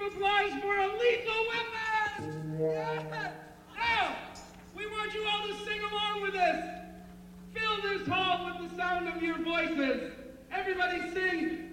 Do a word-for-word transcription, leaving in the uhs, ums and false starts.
applause for a Lethal Weapon! Yes! Now, we want you all to sing along with us. Fill this hall with the sound of your voices. Everybody sing